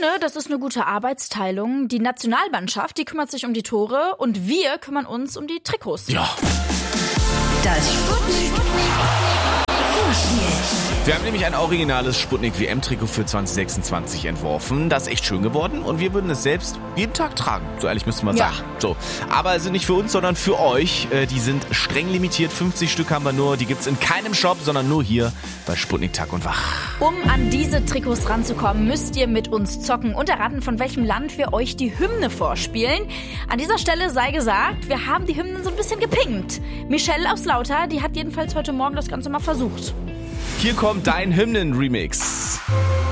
finde, das ist eine gute Arbeitsteilung. Die Nationalmannschaft, die kümmert sich um die Tore und wir kümmern uns um die Trikots. Ja. Das Sputnik Vorspiel. Wir haben nämlich ein originales Sputnik WM-Trikot für 2026 entworfen. Das ist echt schön geworden und wir würden es selbst jeden Tag tragen. So ehrlich müsste man sagen. So. Aber es sind nicht für uns, sondern für euch. Die sind streng limitiert. 50 Stück haben wir nur. Die gibt's in keinem Shop, sondern nur hier bei Sputnik Tag und Wach. Um an diese Trikots ranzukommen, müsst ihr mit uns zocken und erraten, von welchem Land wir euch die Hymne vorspielen. An dieser Stelle sei gesagt, wir haben die Hymnen so ein bisschen gepinkt. Michelle aus Lauter, die hat jedenfalls heute Morgen das Ganze mal versucht. Hier kommt dein Hymnen-Remix.